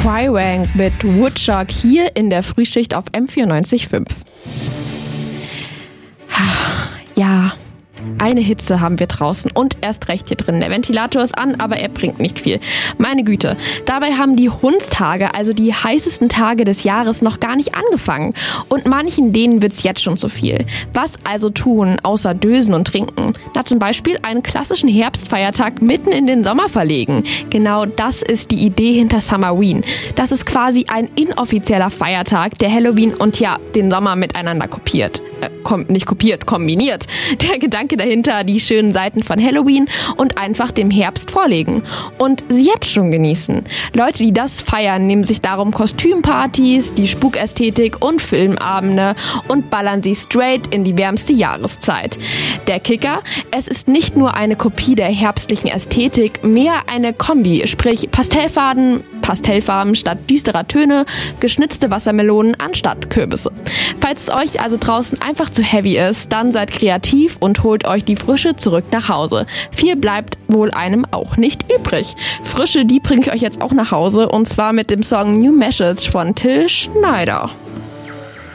Crywank mit Woodchuck hier in der Frühschicht auf M94.5. Ja, eine Hitze haben wir draußen und erst recht hier drin. Der Ventilator ist an, aber er bringt nicht viel. Meine Güte, dabei haben die Hundstage, also die heißesten Tage des Jahres, noch gar nicht angefangen. Und manchen denen wird's jetzt schon zu viel. Was also tun, außer dösen und trinken? Na, zum Beispiel einen klassischen Herbstfeiertag mitten in den Sommer verlegen. Genau das ist die Idee hinter Summerween. Das ist quasi ein inoffizieller Feiertag, der Halloween und ja, den Sommer miteinander kombiniert. Der Gedanke dahinter, die schönen Seiten von Halloween und einfach dem Herbst vorlegen. Und sie jetzt schon genießen. Leute, die das feiern, nehmen sich darum Kostümpartys, die Spukästhetik und Filmabende und ballern sie straight in die wärmste Jahreszeit. Der Kicker, es ist nicht nur eine Kopie der herbstlichen Ästhetik, mehr eine Kombi, sprich Pastellfarben statt düsterer Töne, geschnitzte Wassermelonen anstatt Kürbisse. Falls es euch also draußen einfach zu heavy ist, dann seid kreativ und holt euch die Frische zurück nach Hause. Viel bleibt wohl einem auch nicht übrig. Frische, die bringe ich euch jetzt auch nach Hause und zwar mit dem Song New Message von Till Schneider.